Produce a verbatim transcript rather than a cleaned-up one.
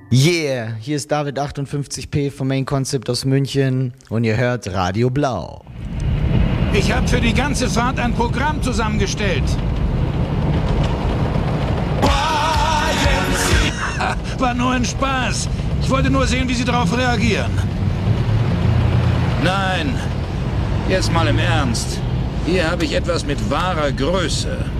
Yeah, hier ist David achtundfünfzig P vom Main Concept aus München und ihr hört Radio Blau. Ich habe für die ganze Fahrt ein Programm zusammengestellt. War nur ein Spaß. Ich wollte nur sehen, wie Sie darauf reagieren. Nein, jetzt mal im Ernst. Hier habe ich etwas mit wahrer Größe.